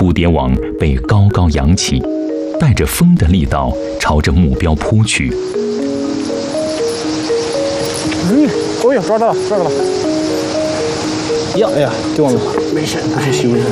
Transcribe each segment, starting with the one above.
蝴蝶网被高高扬起，带着风的力道朝着目标扑去。 哦呦，抓到了！呀，哎呀，掉了，没事，不去修一下。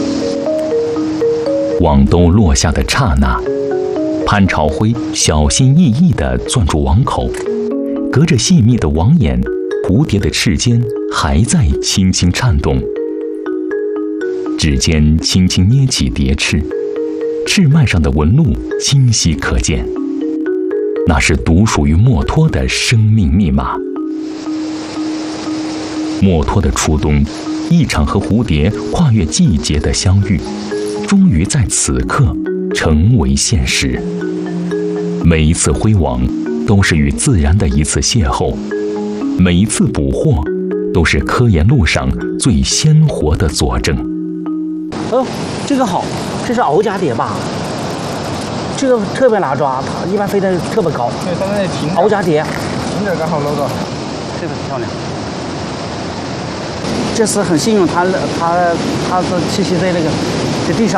网兜落下的刹那，潘朝辉小心翼翼地攥住网口，隔着细密的网眼，蝴蝶的翅尖还在轻轻颤动。指尖轻轻捏起蝶翅，翅脉上的纹路清晰可见，那是独属于墨脱的生命密码。墨脱的初冬，一场和蝴蝶跨越季节的相遇，终于在此刻成为现实。每一次挥网，都是与自然的一次邂逅；每一次捕获，都是科研路上最鲜活的佐证。 哦，这个好，这是鳌甲蝶吧？这个特别难抓，它一般飞得特别高。 对，它在停。 鳌甲蝶， 停着刚好搂到。 这个漂亮。这次很幸运，它是栖息在在地上。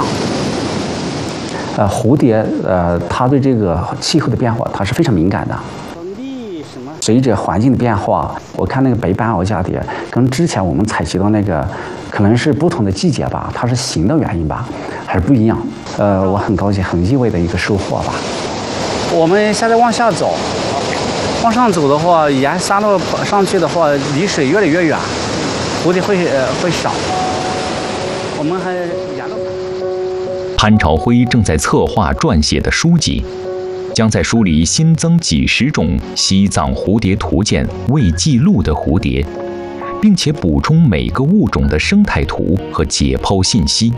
蝴蝶它对这个气候的变化它是非常敏感的。随着环境的变化，我看那个北斑鳌甲蝶跟之前我们采集到那个，可能是不同的季节吧，它是形的原因吧，还是不一样。我很高兴，很意外的一个收获吧。 我们现在往下走，往上走的话，沿山路上去的话，离水越来越远，蝴蝶会少。我们还沿路。 潘朝辉正在策划撰写的书籍，将在书里新增几十种西藏蝴蝶图鉴未记录的蝴蝶，并且补充每个物种的生态图和解剖信息。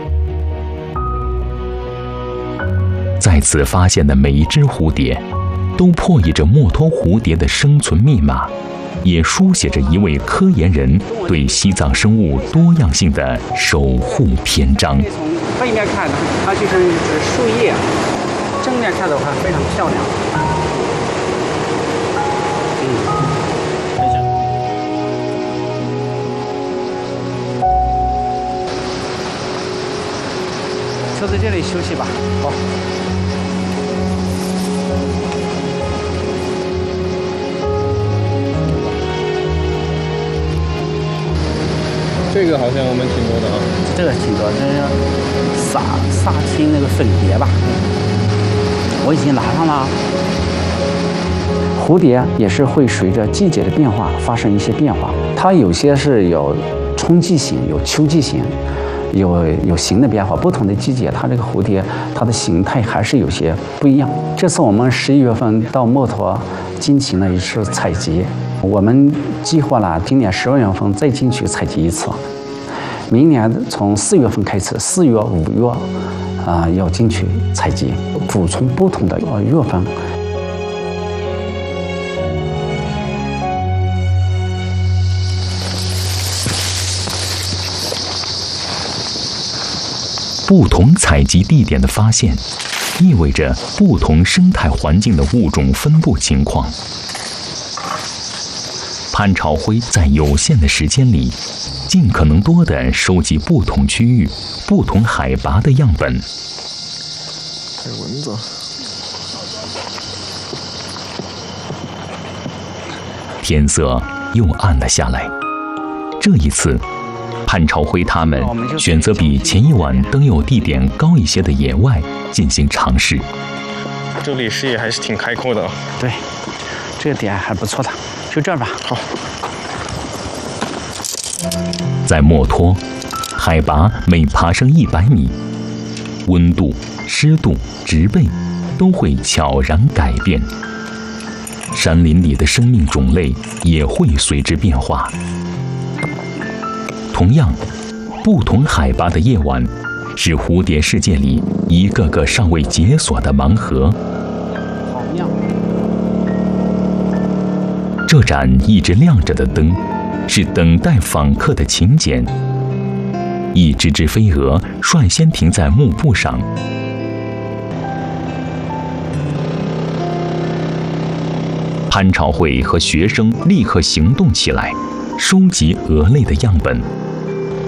在此发现的每一只蝴蝶，都破译着墨脱蝴蝶的生存密码，也书写着一位科研人对西藏生物多样性的守护篇章。 从背面看，它就像一只树叶；正面看的话，非常漂亮。就在这里休息吧。好。 这个好像我们挺多的啊。 这个挺多，这是萨青那个粉蝶吧？我已经拿上了。 蝴蝶也是会随着季节的变化发生一些变化，它有些是有春季型，有秋季型，有形的变化。不同的季节，它这个蝴蝶它的形态还是有些不一样。这次我们11月份到墨脱进行了一次采集，我们计划了今年12月份再进去采集一次。明年从4月份开始，4月、5月，要进去采集，补充不同的月份。 不同采集地点的发现，意味着不同生态环境的物种分布情况。潘朝辉在有限的时间里，尽可能多地收集不同区域、不同海拔的样本。 还有蚊子。 天色又暗了下来，这一次，潘朝辉他们选择比前一晚登幼地点高一些的野外进行尝试。 这里视野还是挺开阔的啊。 对，这个点还不错的，就这儿吧。 好。 在墨脱，海拔每爬升100米，温度、湿度、植被都会悄然改变，山林里的生命种类也会随之变化。同样，不同海拔的夜晚，是蝴蝶世界里一个个尚未解锁的盲盒。 好亮！ 这盏一直亮着的灯，是等待访客的请柬。一只只飞蛾率先停在幕布上。潘朝辉和学生立刻行动起来，收集蛾类的样本。